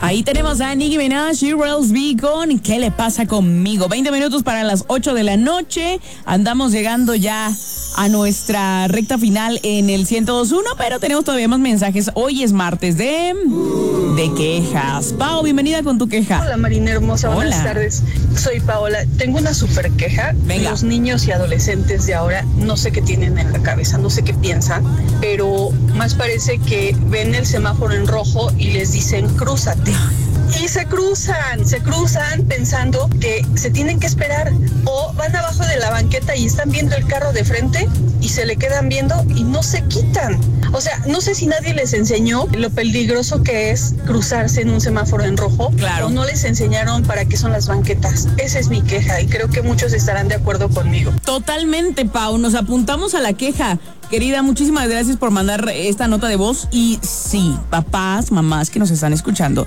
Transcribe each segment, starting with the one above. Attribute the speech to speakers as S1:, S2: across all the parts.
S1: Ahí tenemos a Nicki Minaj y Rels B con ¿Qué le pasa conmigo? 20 minutos para las 8 de la noche. Andamos llegando ya a nuestra recta final en el 102.1, pero tenemos todavía más mensajes. Hoy es martes de quejas. Pao, bienvenida con tu queja.
S2: Hola, Marina hermosa, buenas tardes. Soy Paola. Tengo una super queja.
S1: Venga.
S2: Los niños y adolescentes de ahora no sé qué tienen en la cabeza, no sé qué piensan, pero más parece que ven el semáforo en rojo y les dicen crúzate. Y se cruzan pensando que se tienen que esperar, o van abajo de la banqueta y están viendo el carro de frente y se le quedan viendo y no se quitan. O sea, no sé si nadie les enseñó lo peligroso que es cruzarse en un semáforo en rojo.
S1: Claro.
S2: O no les enseñaron para qué son las banquetas. Esa es mi queja y creo que muchos estarán de acuerdo conmigo.
S1: Totalmente, Pau. Nos apuntamos a la queja. Querida, muchísimas gracias por mandar esta nota de voz. Y sí, papás, mamás que nos están escuchando,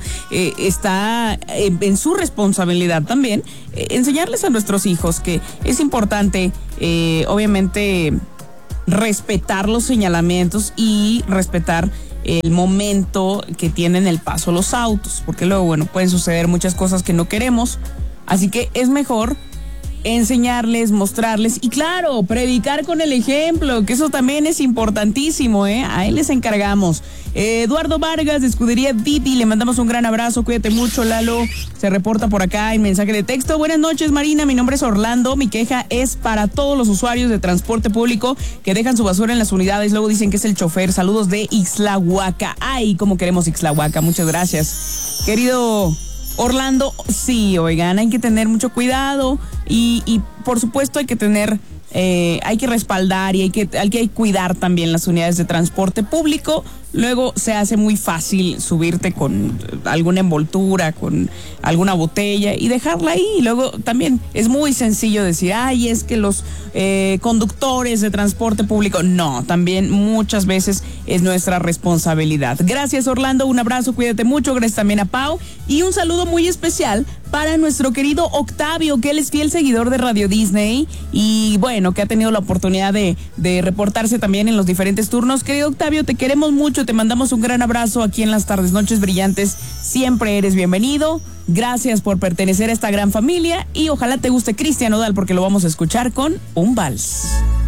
S1: está en su responsabilidad también enseñarles a nuestros hijos que es importante, obviamente, respetar los señalamientos y respetar el momento que tienen el paso los autos, porque luego, bueno, pueden suceder muchas cosas que no queremos. Así que es mejor enseñarles, mostrarles y claro, predicar con el ejemplo, que eso también es importantísimo, a él les encargamos. Eduardo Vargas de Escudería Didi, le mandamos un gran abrazo, cuídate mucho. Lalo se reporta por acá en mensaje de texto. Buenas noches, Marina, mi nombre es Orlando, mi queja es para todos los usuarios de transporte público que dejan su basura en las unidades, luego dicen que es el chofer. Saludos de Ixtlahuaca. Ay, cómo queremos Ixtlahuaca, muchas gracias, querido Orlando. Sí, oigan, hay que tener mucho cuidado y por supuesto hay que tener, hay que respaldar y hay que cuidar también las unidades de transporte público. Luego se hace muy fácil subirte con alguna envoltura, con alguna botella y dejarla ahí. Y luego también es muy sencillo decir, ay, es que los conductores de transporte público. No, también muchas veces es nuestra responsabilidad. Gracias, Orlando, un abrazo, cuídate mucho. Gracias también a Pau. Y un saludo muy especial para nuestro querido Octavio, que él es fiel seguidor de Radio Disney y bueno, que ha tenido la oportunidad de reportarse también en los diferentes turnos. Querido Octavio, te queremos mucho, te mandamos un gran abrazo aquí en las tardes, noches brillantes. Siempre eres bienvenido. Gracias por pertenecer a esta gran familia y ojalá te guste Cristian Nodal porque lo vamos a escuchar con un vals.